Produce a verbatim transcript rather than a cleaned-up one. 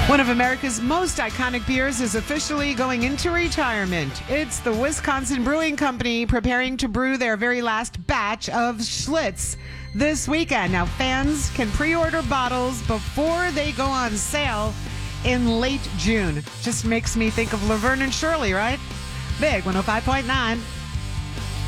One of America's most iconic beers is officially going into retirement. It's the Wisconsin Brewing Company preparing to brew their very last batch of Schlitz this weekend. Now, fans can pre-order bottles before they go on sale in late June. Just makes me think of Laverne and Shirley, right? Big one oh five point nine.